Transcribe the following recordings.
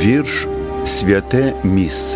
Вірш «Святе місце».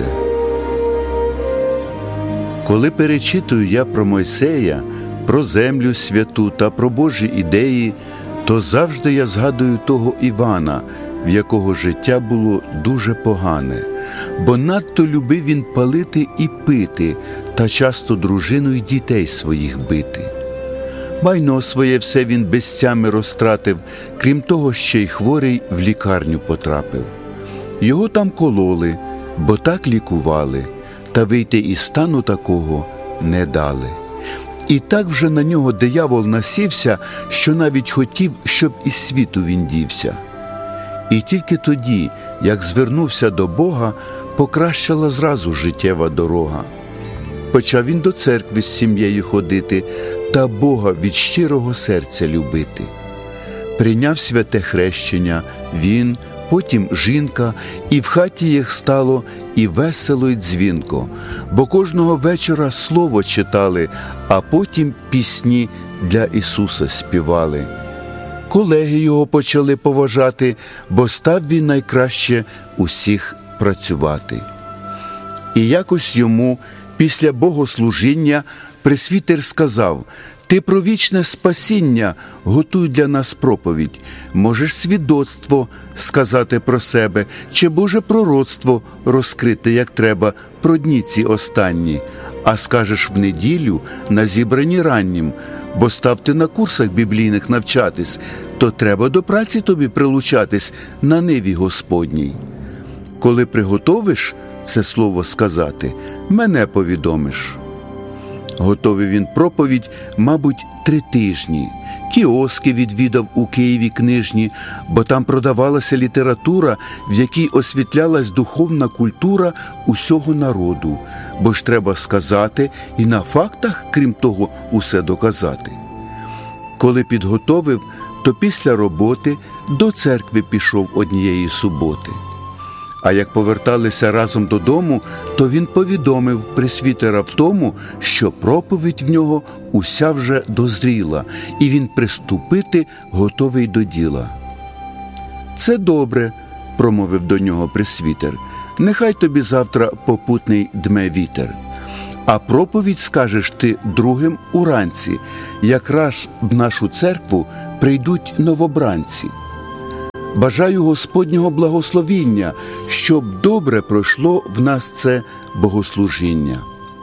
Коли перечитую я про Мойсея, про землю святу та про Божі ідеї, то завжди я згадую того Івана, в якого життя було дуже погане, бо надто любив він палити і пити, та часто дружину й дітей своїх бити. Майно своє все він безцями розтратив, крім того, ще й хворий в лікарню потрапив. Його там кололи, бо так лікували, та вийти із стану такого не дали. І так вже на нього диявол насівся, що навіть хотів, щоб із світу він дівся. І тільки тоді, як звернувся до Бога, покращала зразу життєва дорога. Почав він до церкви з сім'єю ходити та Бога від щирого серця любити. Прийняв святе хрещення він, потім жінка, і в хаті їх стало і весело, й дзвінко, бо кожного вечора слово читали, а потім пісні для Ісуса співали. Колеги його почали поважати, бо став він найкраще усіх працювати. І якось йому після богослужіння пресвітер сказав: «Ти про вічне спасіння готуй для нас проповідь. Можеш свідоцтво сказати про себе, чи Боже пророцтво розкрити, як треба, про дні ці останні. А скажеш в неділю на зібранні раннім, бо став ти на курсах біблійних навчатись, то треба до праці тобі прилучатись на ниві Господній. Коли приготовиш це слово сказати, мене повідомиш». Готовив він проповідь, мабуть, 3 тижні. Кіоски відвідав у Києві книжні, бо там продавалася література, в якій освітлялась духовна культура усього народу, бо ж треба сказати і на фактах, крім того, усе доказати. Коли підготовив, то після роботи до церкви пішов однієї суботи. А як поверталися разом додому, то він повідомив пресвітера в тому, що проповідь в нього уся вже дозріла, і він приступити готовий до діла. «Це добре», – промовив до нього пресвітер, – «нехай тобі завтра попутний дме вітер. А проповідь скажеш ти другим уранці, якраз в нашу церкву прийдуть новобранці. Бажаю Господнього благословіння, щоб добре пройшло в нас це богослужіння».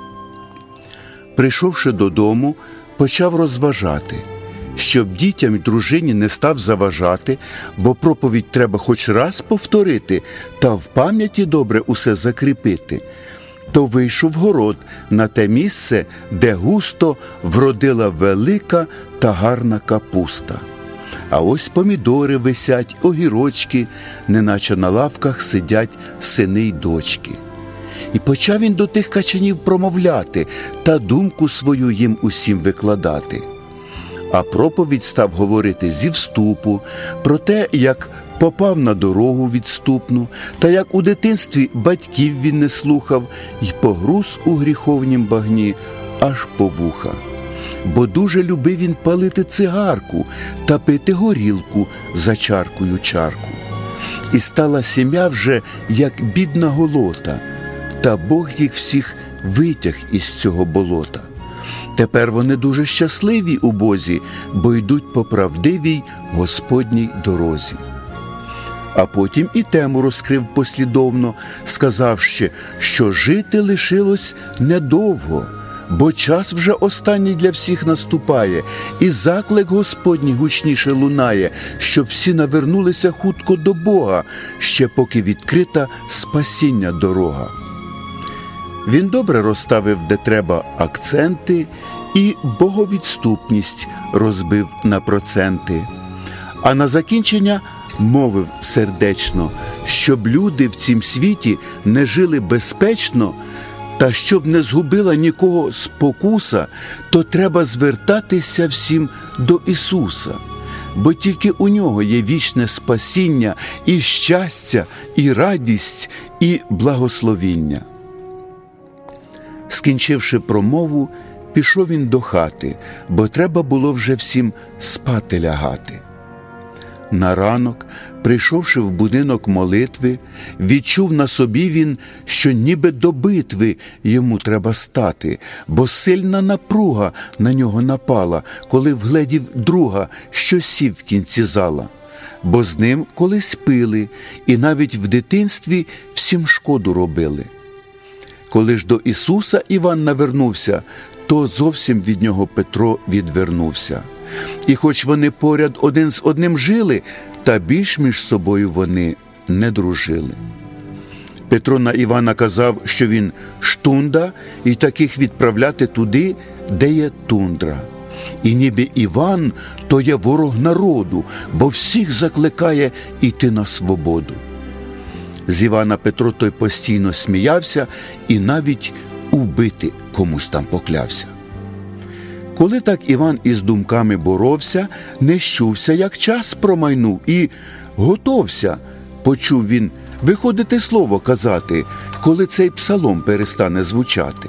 Прийшовши додому, почав розважати, щоб дітям і дружині не став заважати, бо проповідь треба хоч раз повторити та в пам'яті добре усе закріпити. То вийшов в город на те місце, де густо вродила велика та гарна капуста. А ось помідори висять, огірочки, неначе на лавках сидять сини й дочки. І почав він до тих качанів промовляти та думку свою їм усім викладати. А проповідь став говорити зі вступу, про те, як попав на дорогу відступну, та як у дитинстві батьків він не слухав й погруз у гріховнім багні аж по вуха. Бо дуже любив він палити цигарку та пити горілку за чаркою чарку. І стала сім'я вже, як бідна голота, та Бог їх всіх витяг із цього болота. Тепер вони дуже щасливі у Бозі, бо йдуть по правдивій Господній дорозі. А потім і тему розкрив послідовно, сказавши, що жити лишилось недовго, бо час вже останній для всіх наступає, і заклик Господній гучніше лунає, щоб всі навернулися хутко до Бога, ще поки відкрита спасіння дорога. Він добре розставив, де треба, акценти, і боговідступність розбив на проценти. А на закінчення мовив сердечно, щоб люди в цім світі не жили безпечно, та щоб не згубила нікого спокуса, то треба звертатися всім до Ісуса, бо тільки у Нього є вічне спасіння, і щастя, і радість, і благословіння. Скінчивши промову, пішов він до хати, бо треба було вже всім спати лягати. На ранок, прийшовши в будинок молитви, відчув на собі він, що ніби до битви йому треба стати, бо сильна напруга на нього напала, коли вгледів друга, що сів в кінці зала. Бо з ним колись пили, і навіть в дитинстві всім шкоду робили. Коли ж до Ісуса Іван навернувся, то зовсім від нього Петро відвернувся. І хоч вони поряд один з одним жили, та більш між собою вони не дружили. Петро на Івана казав, що він штунда, і таких відправляти туди, де є тундра. І ніби Іван – то є ворог народу, бо всіх закликає йти на свободу. З Івана Петро той постійно сміявся і навіть убити комусь там поклявся. Коли так Іван із думками боровся, не щувся, як час промайнув, і готовся, почув він, виходити слово казати, коли цей псалом перестане звучати.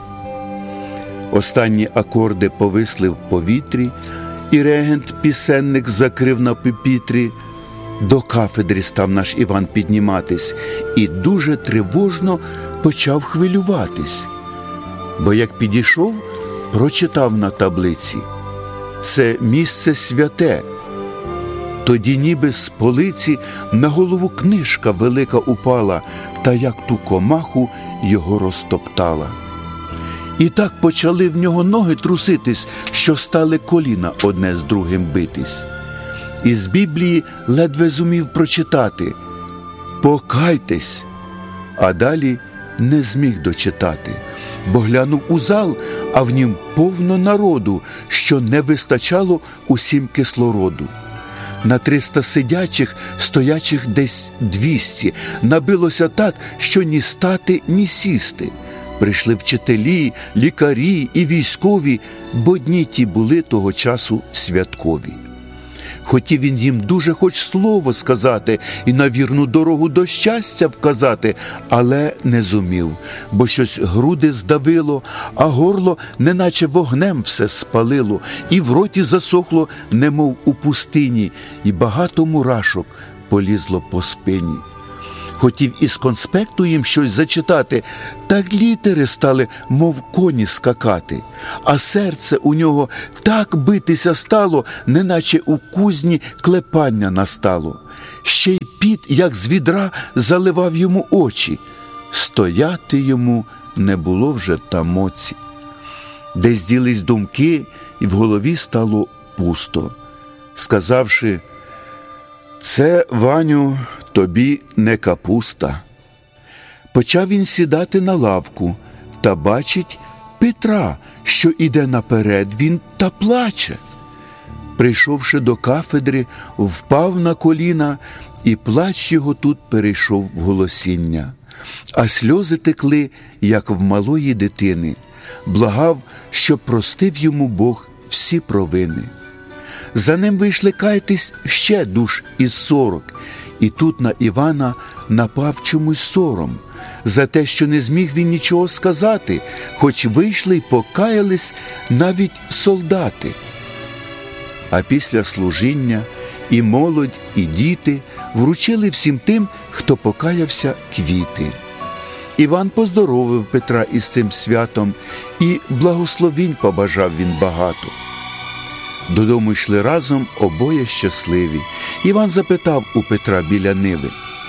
Останні акорди повисли в повітрі, і регент-пісенник закрив на пюпітрі. До кафедри став наш Іван підніматись і дуже тривожно почав хвилюватись. Бо як підійшов, прочитав на таблиці: «Це місце святе». Тоді ніби з полиці на голову книжка велика упала, та як ту комаху його розтоптала. І так почали в нього ноги труситись, що стали коліна одне з другим битись. Із Біблії ледве зумів прочитати «Покайтесь», а далі не зміг дочитати, бо глянув у зал, а в нім повно народу, що не вистачало усім кислороду. На 300 сидячих, стоячих десь 200, набилося так, що ні стати, ні сісти. Прийшли вчителі, лікарі і військові, бо дні ті були того часу святкові. Хотів він їм дуже хоч слово сказати і на вірну дорогу до щастя вказати, але не зумів, бо щось груди здавило, а горло неначе вогнем все спалило, і в роті засохло, немов у пустині, і багато мурашок полізло по спині. Хотів із конспекту їм щось зачитати, так літери стали, мов коні скакати. А серце у нього так битися стало, неначе у кузні клепання настало. Ще й піт, як з відра, заливав йому очі. Стояти йому не було вже та моці. Десь ділись думки, і в голові стало пусто. Сказавши: «Це, Ваню, тобі не капуста». Почав він сідати на лавку, та бачить Петра, що іде наперед він та плаче. Прийшовши до кафедри, впав на коліна, і плач його тут перейшов в голосіння. А сльози текли, як в малої дитини. Благав, щоб простив йому Бог всі провини. За ним вийшли каятись ще душ із 40, і тут на Івана напав чомусь сором за те, що не зміг він нічого сказати, хоч вийшли й покаялись навіть солдати. А після служіння і молодь, і діти вручили всім тим, хто покаявся, квіти. Іван поздоровив Петра із цим святом, і благословінь побажав він багато. Додому йшли разом обоє щасливі. Іван запитав у Петра біля ниви: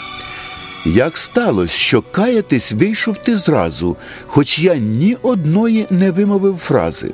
«Як сталося, що каятись вийшов ти зразу, хоч я ні одної не вимовив фрази?»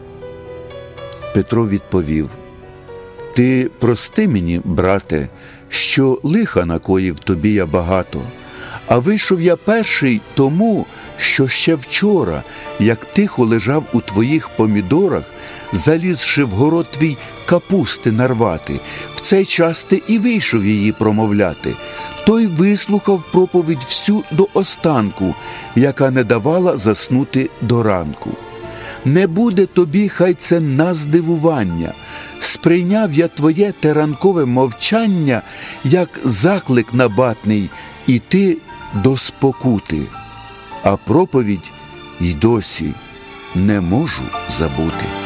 Петро відповів: «Ти прости мені, брате, що лиха накоїв тобі я багато, а вийшов я перший тому, що ще вчора, як тихо лежав у твоїх помідорах, залізши в город твій капусти нарвати, в цей час ти і вийшов її промовляти. Той вислухав проповідь всю до останку, яка не давала заснути до ранку. Не буде тобі хай це на здивування. Сприйняв я твоє те ранкове мовчання, як заклик набатний іти до спокути, а проповідь й досі не можу забути».